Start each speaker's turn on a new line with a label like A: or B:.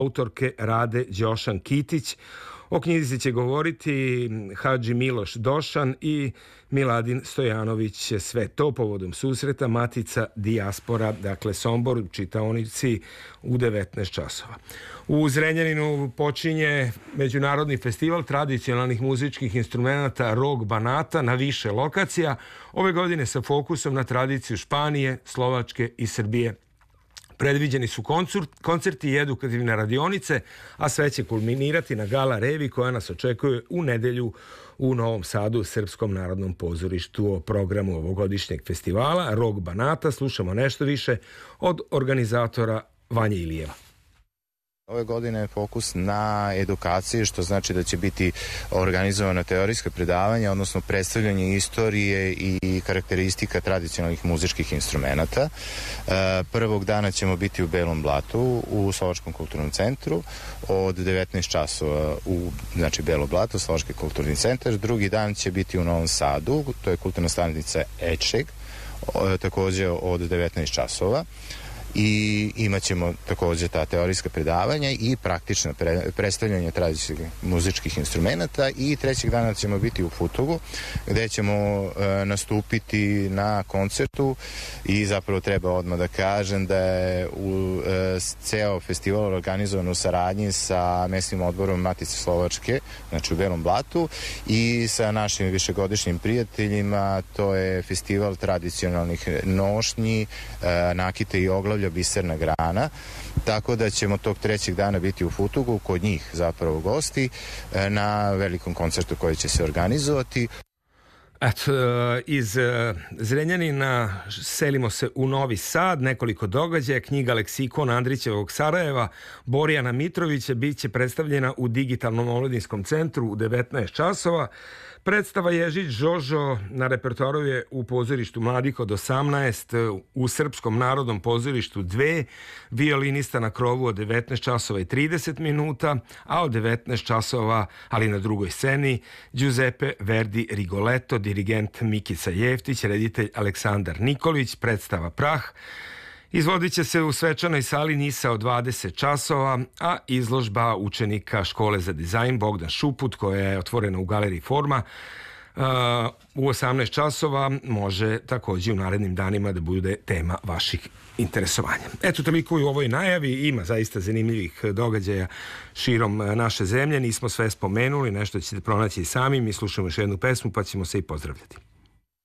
A: autorke Rade Đošan-Kitić. O knjizi će govoriti Hadži Miloš Došan i Miladin Stojanović. Sve to povodom susreta Matica Dijaspora, dakle Sombor, u čitaonici u 19 časova. U Zrenjaninu počinje Međunarodni festival tradicionalnih muzičkih instrumenata Rog Banata na više lokacija, ove godine sa fokusom na tradiciju Španije, Slovačke i Srbije. Predviđeni su koncerti i edukativne radionice, a sve će kulminirati na gala revi koja nas očekuje u nedelju u Novom Sadu u Srpskom narodnom pozorištu. O programu ovogodišnjeg festivala Rog Banata slušamo nešto više od organizatora Vanje Ilijeva.
B: Ove godine je fokus na edukaciji, što znači da će biti organizovano teorijsko predavanje, odnosno predstavljanje istorije i karakteristika tradicionalnih muzičkih instrumenata. Prvog dana ćemo biti u Belom Blatu, u Slovačkom kulturnom centru, od 19 časova znači Belo Blato, Slovački kulturni centar. Drugi dan će biti u Novom Sadu, to je kulturna stanica Ečeg, takođe od 19 časova. I imat ćemo takođe ta teorijska predavanja i praktično predstavljanje tradicionalnih muzičkih instrumenta i trećeg dana ćemo biti u Futogu gde ćemo nastupiti na koncertu i zapravo treba odmah da kažem da je ceo festival organizovan u saradnji sa mesnim odborom Matice Slovačke, znači u Belom Blatu, i sa našim višegodišnjim prijateljima. To je festival tradicionalnih nošnji, nakite i oglavlja Biserna grana, tako da ćemo tog trećeg dana biti u Futogu, kod njih zapravo gosti, na velikom koncertu koji će se organizovati.
A: Eto, iz Zrenjanina selimo se u Novi Sad, nekoliko događaja. Knjiga Leksikon Andrićevog Sarajeva Borijana Mitrovića bit će predstavljena u Digitalnom omladinskom centru u 19 časova. Predstava Ježić Žožo na repertoaru je u pozorištu mladih od 18, u Srpskom narodnom pozorištu 2, violinista na krovu od 19 časova i 30 minuta, a od 19 časova, ali na drugoj sceni, Giuseppe Verdi Rigoletto, dirigent Mikica Jeftić, reditelj Aleksandar Nikolić, predstava Prah. Izvodit će se u svečanoj sali Nisa od 20 časova, a izložba učenika škole za dizajn Bogdan Šuput, koja je otvorena u galeriji Forma, u 18 časova može takođe u narednim danima da bude tema vaših interesovanja. Eto, toliko i u ovoj najavi. Ima zaista zanimljivih događaja širom naše zemlje. Nismo sve spomenuli, nešto ćete pronaći i sami. Mi slušamo još jednu pesmu pa ćemo se i pozdravljati.